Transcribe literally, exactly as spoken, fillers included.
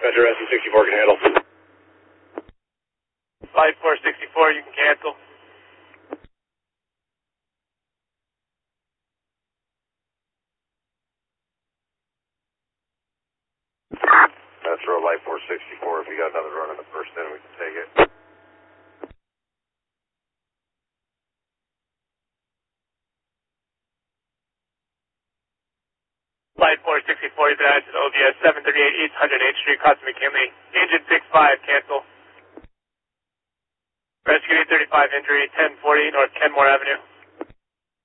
Dispatcher S E sixty-four can handle. Flight four sixty-four, you can cancel. That's row light four sixty-four. If you got another run in the first inning, we can take it. Flight four sixty-four, you've been added to the O B S seven thirty-eight East one oh eighth Street, Costa McKinley. Engine six five, cancel. Rescue eight thirty-five injury, ten forty North Kenmore Avenue.